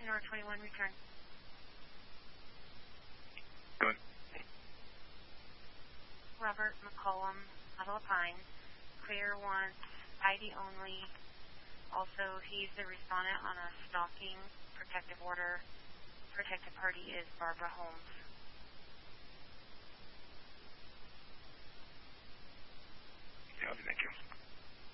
North 21, return. Good. Robert McCollum, Adela Pines. Clear wants ID only. Also, he's the respondent on a stalking protective order. Protected party is Barbara Holmes.